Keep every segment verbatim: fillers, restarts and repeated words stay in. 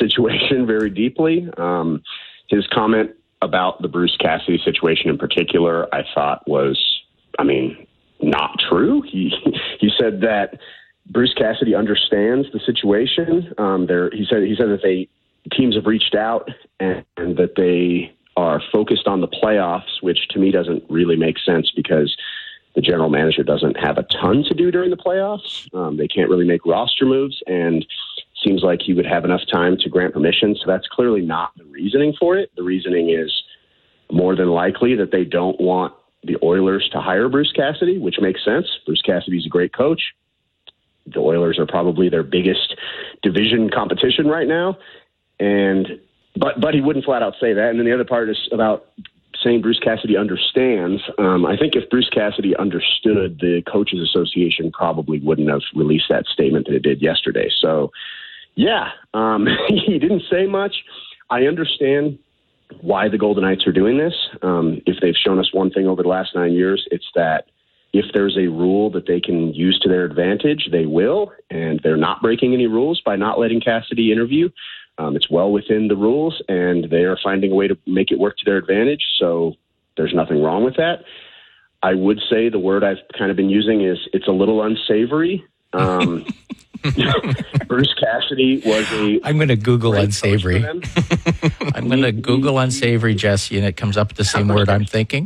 situation very deeply. Um, his comment about the Bruce Cassidy situation in particular, I thought was, I mean, not true. He he said that Bruce Cassidy understands the situation. Um, there, he said he said that they teams have reached out and, and that they are focused on the playoffs, which to me doesn't really make sense because the general manager doesn't have a ton to do during the playoffs. Um, they can't really make roster moves, and seems like he would have enough time to grant permission. So that's clearly not the reasoning for it. The reasoning is more than likely that they don't want the Oilers to hire Bruce Cassidy, which makes sense. Bruce Cassidy's a great coach. The Oilers are probably their biggest division competition right now. And but but he wouldn't flat out say that. And then the other part is about saying Bruce Cassidy understands. Um, I think if Bruce Cassidy understood, the Coaches Association probably wouldn't have released that statement that it did yesterday. So, yeah, um, he didn't say much. I understand why the Golden Knights are doing this. Um, if they've shown us one thing over the last nine years, it's that if there's a rule that they can use to their advantage, they will, and they're not breaking any rules by not letting Cassidy interview. Um, it's well within the rules, and they are finding a way to make it work to their advantage, so there's nothing wrong with that. I would say the word I've kind of been using is it's a little unsavory. Um, Bruce Cassidy was a... I'm going to Google unsavory. I'm going to Google unsavory, Jesse, and it comes up with the same word I'm thinking.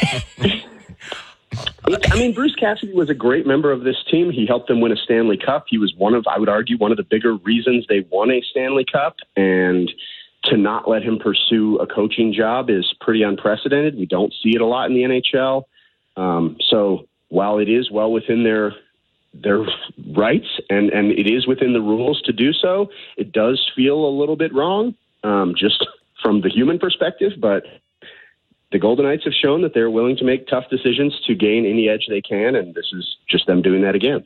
I mean, Bruce Cassidy was a great member of this team. He helped them win a Stanley Cup. He was one of, I would argue, one of the bigger reasons they won a Stanley Cup. And to not let him pursue a coaching job is pretty unprecedented. We don't see it a lot in the N H L. Um, so while it is well within their their rights and, and it is within the rules to do so, it does feel a little bit wrong, um, just from the human perspective. But the Golden Knights have shown that they're willing to make tough decisions to gain any edge they can, and this is just them doing that again.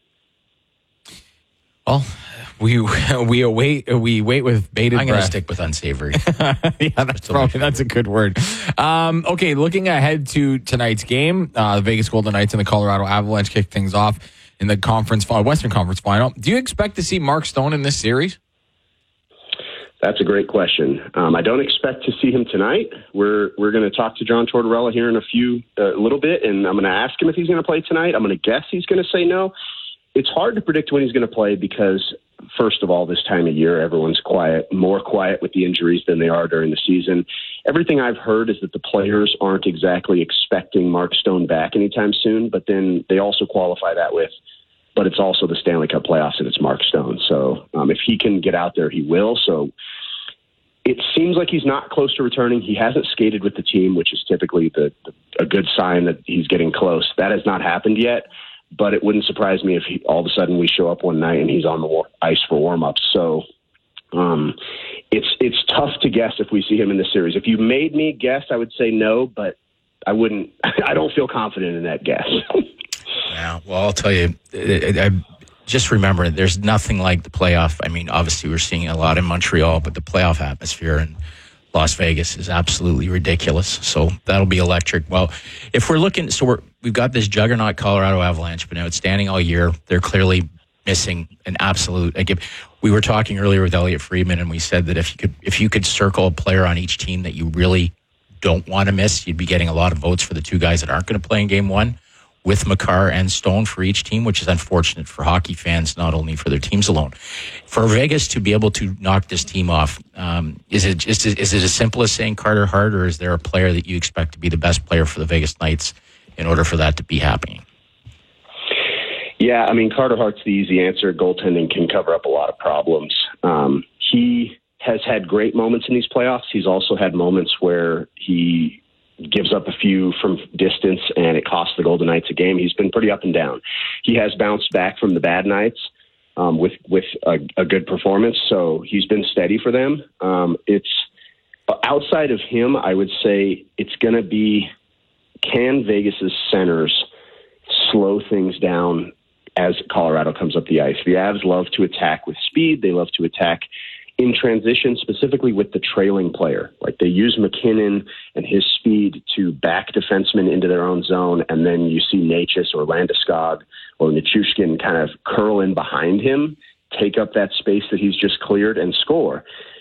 Well, we we await we wait with bated I'm going to breath. stick with unsavory. Yeah, that's probably that's a good word. Um, okay, looking ahead to tonight's game, uh, the Vegas Golden Knights and the Colorado Avalanche kick things off in the conference Western Conference Final. Do you expect to see Mark Stone in this series? That's a great question. Um, I don't expect to see him tonight. We're we're going to talk to John Tortorella here in a few a uh, little bit, and I'm going to ask him if he's going to play tonight. I'm going to guess he's going to say no. It's hard to predict when he's going to play because, first of all, this time of year, everyone's quiet, more quiet with the injuries than they are during the season. Everything I've heard is that the players aren't exactly expecting Mark Stone back anytime soon, but then they also qualify that with, but it's also the Stanley Cup playoffs and it's Mark Stone. So um, if he can get out there, he will. So it seems like he's not close to returning. He hasn't skated with the team, which is typically the, the a good sign that he's getting close. That has not happened yet. But it wouldn't surprise me if he, all of a sudden we show up one night and he's on the war- ice for warm-ups. So um, it's it's tough to guess if we see him in this series. If you made me guess, I would say no, but I wouldn't. I don't feel confident in that guess. Yeah, well, I'll tell you, I, I, just remember, there's nothing like the playoff. I mean, obviously we're seeing a lot in Montreal, but the playoff atmosphere in Las Vegas is absolutely ridiculous. So that'll be electric. Well, if we're looking, so we're, we've got this juggernaut Colorado Avalanche, been outstanding all year. They're clearly missing an absolute. Like if, we were talking earlier with Elliot Friedman, and we said that if you could, if you could circle a player on each team that you really don't want to miss, you'd be getting a lot of votes for the two guys that aren't going to play in Game One, with Makar and Stone for each team, which is unfortunate for hockey fans, not only for their teams alone. For Vegas to be able to knock this team off, um, is it just, is it as simple as saying Carter Hart, or is there a player that you expect to be the best player for the Vegas Knights in order for that to be happening? Yeah, I mean, Carter Hart's the easy answer. Goaltending can cover up a lot of problems. Um, he has had great moments in these playoffs. He's also had moments where he gives up a few from distance and it costs the Golden Knights a game. He's been pretty up and down. He has bounced back from the bad nights um, with with a, a good performance, so he's been steady for them. Um, it's outside of him, I would say it's going to be, can Vegas's centers slow things down as Colorado comes up the ice? The Avs love to attack with speed. They love to attack in transition, specifically with the trailing player. Like they use McKinnon and his speed to back defensemen into their own zone, and then you see Necas or Landeskog or Nichushkin kind of curl in behind him, take up that space that he's just cleared, and score.